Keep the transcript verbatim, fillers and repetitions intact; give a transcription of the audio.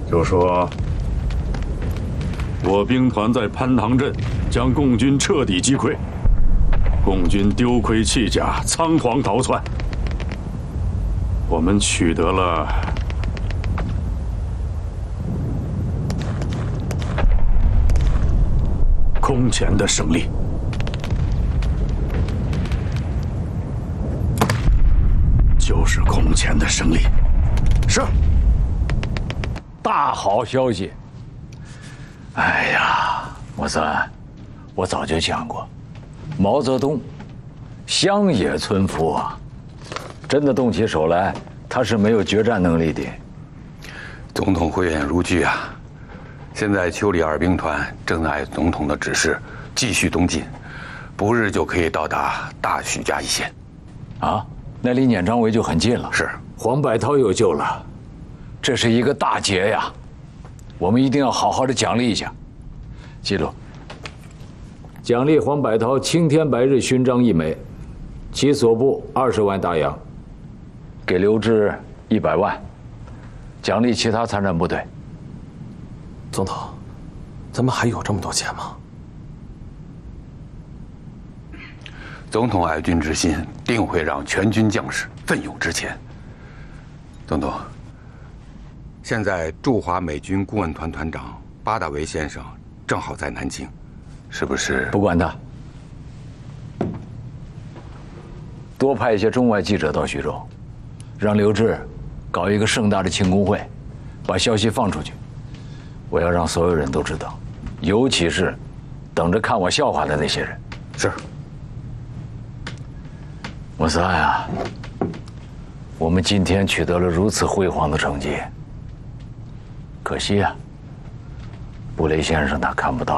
就说我兵团在潘塘镇将共军彻底击溃，共军丢盔弃甲，仓皇逃窜，我们取得了空前的胜利。就是空前的胜利。是。 大好消息！哎呀，莫三，我早就讲过，毛泽东乡野村夫啊，真的动起手来，他是没有决战能力的。 总统慧眼如炬啊！现在邱里二兵团正按总统的指示继续东进，不日就可以到达大许家一线。 啊，那离碾张围就很近了。 是， 黄百韬有救了。这是一个大捷呀，我们一定要好好的奖励一下。记住，奖励黄百韬青天白日勋章一枚，其所部二十万大洋，给刘志一百万，奖励其他参战部队。 总统，咱们还有这么多钱吗？ 总统爱军之心定会让全军将士奋勇直前。总统。现在驻华美军顾问团团长巴大维先生正好在南京，是不是？ 不管他，多派一些中外记者到徐州，让刘志搞一个盛大的庆功会，把消息放出去。我要让所有人都知道，尤其是等着看我笑话的那些人。 是。 莫斯艾啊，我们今天取得了如此辉煌的成绩。可惜啊，布雷先生他看不到。